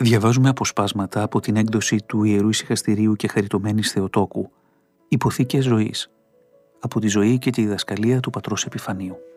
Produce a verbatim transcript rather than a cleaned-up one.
Διαβάζουμε αποσπάσματα από την έκδοση του Ιερού Ησυχαστηρίου και Χαριτωμένης Θεοτόκου, Υποθήκες ζωής, από τη ζωή και τη διδασκαλία του πατρός Επιφανίου.